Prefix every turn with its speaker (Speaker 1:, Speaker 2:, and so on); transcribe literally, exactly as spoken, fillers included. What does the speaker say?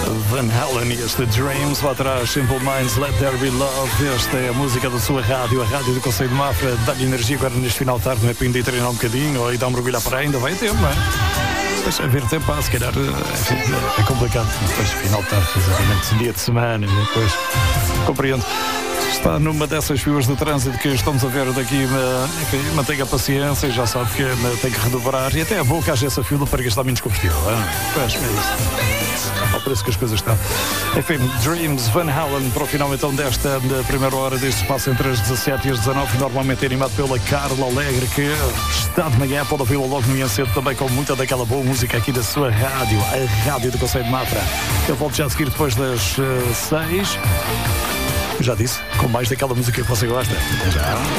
Speaker 1: Van Halen e este Dreams, lá atrás Simple Minds, Let There Be Love. Esta é a música da sua rádio, a rádio do Conselho de Mafra. Dá-lhe energia agora neste final de tarde, não é para ir treinar um bocadinho ou ir dar um mergulho à praia, ainda vai tempo, não é? Deixa ver tempo, pá, se calhar enfim, é complicado. Depois final de tarde, exatamente, dia de semana, depois compreendo. Está numa dessas filas de trânsito que estamos a ver daqui, enfim, mantenha paciência, já sabe que tem que redobrar e até é bom que haja essa fila para gastar menos combustível. Pois, é isso. Ao preço que as coisas estão. Enfim, Dreams, Van Halen, para o final então desta primeira hora deste espaço entre as dezassete e as dezanove, normalmente animado pela Carla Alegre, que está de manhã, pode ouvi-la logo no manhã cedo também com muita daquela boa música aqui da sua rádio, a rádio do Conselho de Mafra. Eu volto já a seguir depois das uh, seis. Já disse, com mais daquela música que você gosta. Até já.